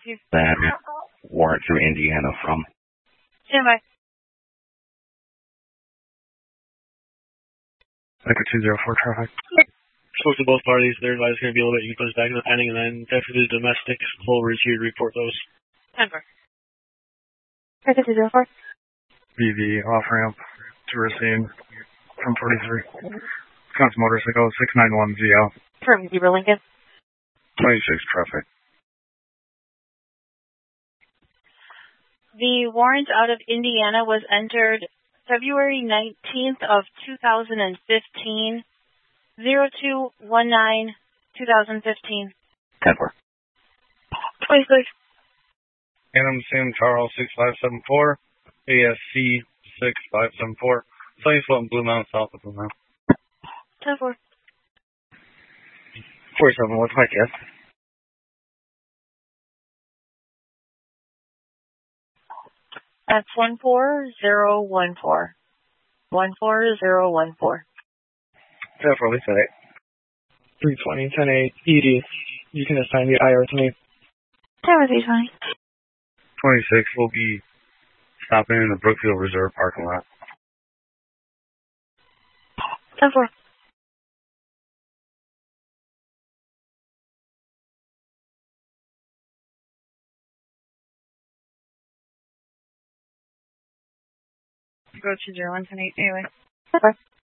you? That warrant through Indiana from. Stand by. Echo 204 traffic. Spoke to both parties. They're advised going to be a little bit. You can push back in the pending, and then after the domestic, full here to report those. 10-4. Echo 204. BV off ramp to Racine from 43. Wisconsin motorcycle 691ZL. Firm, Zebra Lincoln. 26 traffic. The warrant out of Indiana was entered February 19th of 2015, 0219, 2015. 10-4. 26. Adam Sam Charles 6574. ASC 6574. Sunny Slope, Blue Mountain, south of Blue Mountain. 10-4. 47, what's my guess? That's 14014. 14014. 10-4, Lisa 8. 320, 10-8, ED. You can assign the IR to me. 10-320. 26 will be stopping in the Brookfield Reserve parking lot. 10-4. Go to 0110 anyway. 10-4.